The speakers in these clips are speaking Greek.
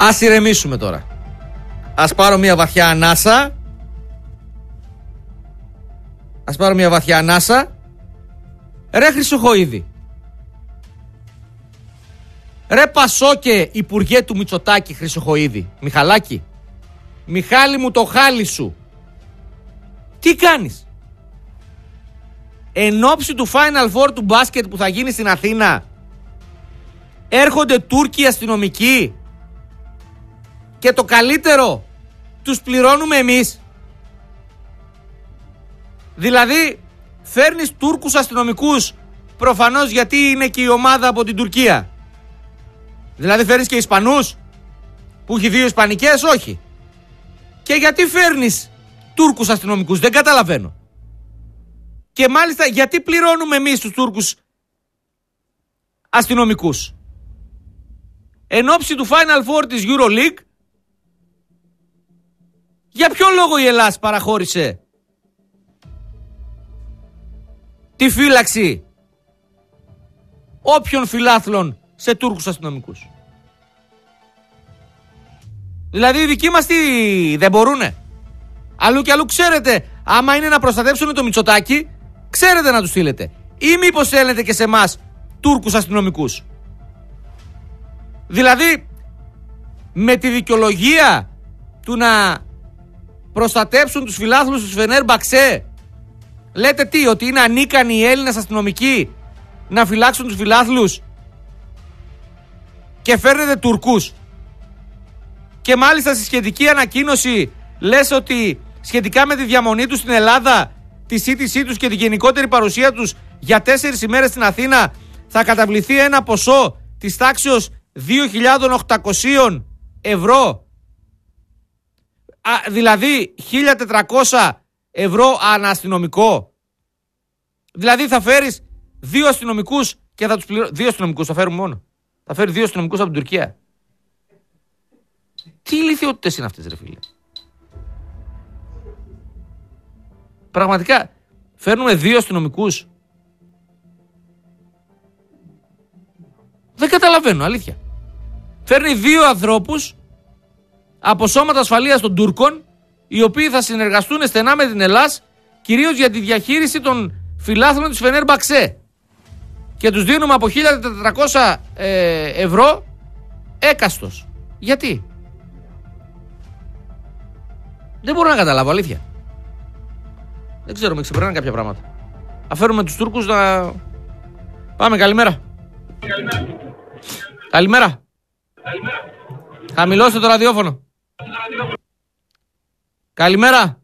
Ας ηρεμήσουμε τώρα. Ας πάρω μια βαθιά ανάσα. Ρε Χρυσοχοΐδη. Ρε Πασόκε, υπουργέ του Μητσοτάκη, Χρυσοχοΐδη. Μιχαλάκη. Μιχάλη μου, το χάλι σου. Τι κάνεις? Εν ώψη του Final Four του μπάσκετ που θα γίνει στην Αθήνα, έρχονται Τούρκοι αστυνομικοί και το καλύτερο, τους πληρώνουμε εμείς. Δηλαδή φέρνεις Τούρκους αστυνομικούς προφανώς γιατί είναι και η ομάδα από την Τουρκία. Δηλαδή φέρνεις και Ισπανούς που έχει 2 Ισπανικές? Όχι. Και γιατί φέρνεις Τούρκους αστυνομικούς? Δεν καταλαβαίνω. Και μάλιστα γιατί πληρώνουμε εμείς τους Τούρκους αστυνομικούς? Εν ώψη του Final Four της EuroLeague, για ποιο λόγο η Ελλάδα παραχώρησε τη φύλαξη όποιων φιλάθλων σε Τούρκους αστυνομικούς? Δηλαδή οι δικοί μας δεν μπορούνε? Αλλού και αλλού ξέρετε, άμα είναι να προστατεύσουν το Μητσοτάκη, ξέρετε να τους στείλετε. Ή μήπως στέλνετε και σε εμάς Τούρκους αστυνομικούς? Δηλαδή με τη δικαιολογία του να προστατέψουν τους φιλάθλους του Φενέρμπαξε, λέτε τι, ότι είναι ανίκανοι οι Έλληνες αστυνομικοί να φυλάξουν τους φιλάθλους και φέρνετε Τουρκούς? Και μάλιστα στη σχετική ανακοίνωση λες ότι σχετικά με τη διαμονή τους στην Ελλάδα, τη σύντησή τους και τη γενικότερη παρουσία τους για 4 ημέρες στην Αθήνα θα καταβληθεί ένα ποσό της τάξεως 2.800 ευρώ. Δηλαδή 1.400 ευρώ αναστυνομικό. Δηλαδή θα φέρεις 2 αστυνομικούς και θα τους πληρώνεις. 2 αστυνομικούς θα φέρουμε μόνο. Θα φέρει 2 αστυνομικούς από την Τουρκία. Τι ηλιθιότητες είναι αυτές, ρε φίλε? Πραγματικά φέρνουμε 2 αστυνομικούς? Δεν καταλαβαίνω, αλήθεια. Φέρνει 2 ανθρώπους από σώματα ασφαλείας των Τούρκων, οι οποίοι θα συνεργαστούν στενά με την Ελλάδα, κυρίως για τη διαχείριση των φιλάθλων της Φενέρμπαξε. Και τους δίνουμε από 1.400 ευρώ έκαστος. Γιατί? Δεν μπορώ να καταλάβω, αλήθεια. Δεν ξέρω, με ξεπερνάνε κάποια πράγματα. Αφαίρουμε τους Τούρκους να... Πάμε, καλημέρα. Καλημέρα. Χαμηλώστε το ραδιόφωνο. Καλημέρα.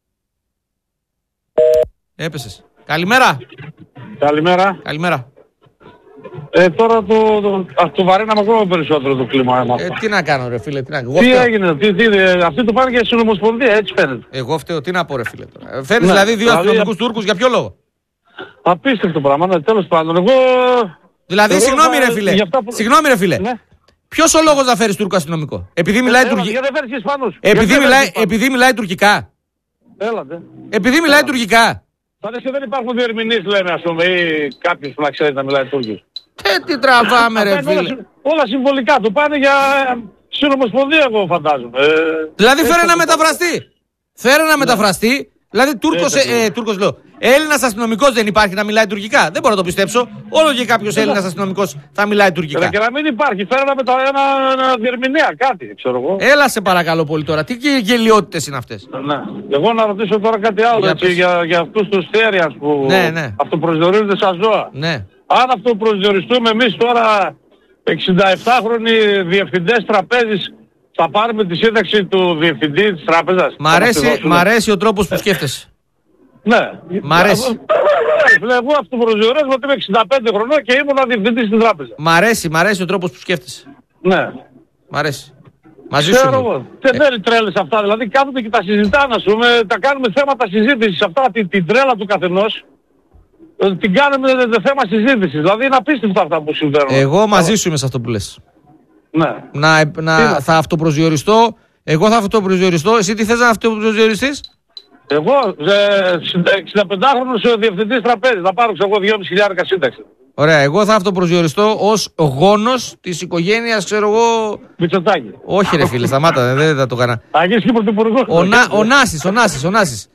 Έπεσες. Καλημέρα. Καλημέρα. Καλημέρα. Τώρα το βαρύναμε ακόμα περισσότερο το κλίμα. Τι να κάνω, ρε φίλε, τι να κάνω? Τι έγινε, αυτοί το πάνε και στην Ομοσπονδία, έτσι φαίνεται. Εγώ φταίω, τι να πω, ρε φίλε τώρα? Φέρνεις δηλαδή 2 αστυνομικούς Τούρκους, για ποιο λόγο? Απίστευτο πράγμα, ναι, τέλος πάντων. Δηλαδή, συγγνώμη ρε φίλε. Ναι. Ποιος ο λόγος να φέρεις Τούρκο αστυνομικό? Επειδή μιλάει τουρκικά. Επειδή μιλάει τουρκικά. Έλατε. Επειδή μιλάει τουρκικά. Θα λες και δεν υπάρχουν διερμηνείς, λένε, ας πούμε, ή κάποιος που να ξέρει να μιλάει τουρκικά. Τι τραβάμε, ρε φίλε. Όλα συμβολικά, το πάνε για συνομοσπονδία, εγώ φαντάζομαι. Δηλαδή φέρε ένα μεταφραστή. Φέρε ένα μεταφραστή. Δηλαδή Τούρκος λέω. Έλληνας αστυνομικός δεν υπάρχει να μιλάει τουρκικά? Δεν μπορώ να το πιστέψω. Όλο και κάποιος Έλληνας αστυνομικός θα μιλάει τουρκικά. Και να μην υπάρχει, φέρε ένα διερμηνέα, κάτι, ξέρω εγώ. Έλα σε παρακαλώ πολύ τώρα. Τι γελιότητες είναι αυτές? Ναι. Εγώ να ρωτήσω τώρα κάτι άλλο για αυτούς τους θέρειας που αυτοπροσδιορίζονται σαν ζώα. Ναι. Αν αυτοπροσδιοριστούμε εμείς τώρα 67χρονοι διευθυντές τραπέζης, θα πάρουμε τη σύνταξη του διευθυντή της τράπεζας? Μ' αρέσει ο τρόπος που σκέφτεσαι. Ναι. Μ' αρέσει. Εγώ αυτοπροσδιορίζομαι ότι είμαι 65 χρονών και ήμουν διευθυντής στην τράπεζα. Μ' αρέσει ο τρόπος που σκέφτεσαι. Ναι. Μ' αρέσει. Μαζί σου. Δεν είναι τρέλες αυτά. Δηλαδή κάθονται και τα συζητάνε, ας πούμε, τα κάνουμε θέματα συζήτησης. Αυτά την τρέλα του καθενός την κάνουμε θέμα συζήτησης. Δηλαδή είναι απίστευτα αυτά που συμβαίνουν. Εγώ μαζί σου είμαι σε αυτό που λες. Ναι. Θα αυτοπροσδιοριστώ. Εγώ θα αυτοπροσδιοριστώ. Εσύ τι θες να αυτοπροσδιοριστείς? Εγώ 65χρονος διευθυντής τραπέζης. Θα πάρω εγώ 2.500 σύνταξη. Ωραία, εγώ θα αυτοπροσδιοριστώ ως γόνος της οικογένειας, ξέρω εγώ. Μητσοτάκη. Όχι, ρε φίλε, σταμάτα, δεν θα το έκανα. Αγγίς και πρωθυπουργός. Ο Νάσης.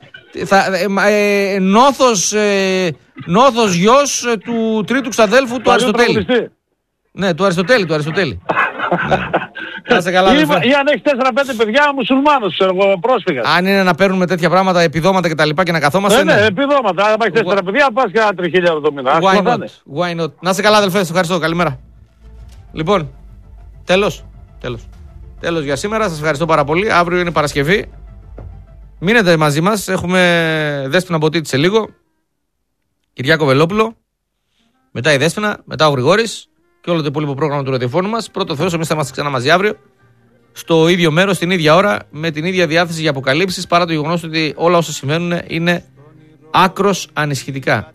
Νόθος γιος του τρίτου ξαδέλφου του Αριστοτέλη. Ναι, του Αριστοτέλη. Ναι. Κάσε καλά, ή αν έχει 4-5 παιδιά μουσουλμάνους, πρόσφυγας. Αν είναι να παίρνουμε τέτοια πράγματα, επιδόματα και τα λοιπά και να καθόμαστε. Ναι, επιδόματα. Αν έχει 4 παιδιά, πας και ένα 3.000 το μήνα. Why not? Να είσαι καλά, αδελφέ, σε ευχαριστώ. Καλημέρα. Λοιπόν, τέλος για σήμερα. Σας ευχαριστώ πάρα πολύ. Αύριο είναι Παρασκευή. Μείνετε μαζί μας. Έχουμε Δέσποινα Μποτίτη σε λίγο. Κυριάκο Βελόπουλο. Μετά η Δέσποινα. Μετά ο Γρηγόρης. Και όλο το υπόλοιπο πρόγραμμα του ραδιοφώνου μας. Πρώτο Θεός, εμείς θα είμαστε ξανά μαζί αύριο. Στο ίδιο μέρος, την ίδια ώρα, με την ίδια διάθεση για αποκαλύψεις. Παρά το γεγονός ότι όλα όσα συμβαίνουν είναι άκρος ανησυχητικά.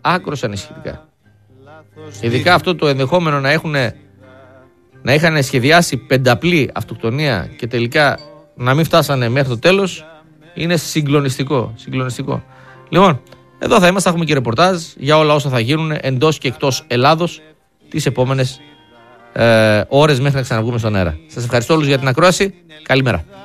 Ειδικά αυτό το ενδεχόμενο να είχαν σχεδιάσει πενταπλή αυτοκτονία και τελικά να μην φτάσανε μέχρι το τέλος, είναι συγκλονιστικό. Λοιπόν, εδώ θα είμαστε, έχουμε και ρεπορτάζ για όλα όσα θα γίνουν εντός και εκτός Ελλάδος τις επόμενες ώρες μέχρι να ξαναβγούμε στον αέρα. Σας ευχαριστώ όλους για την ακρόαση. Καλημέρα.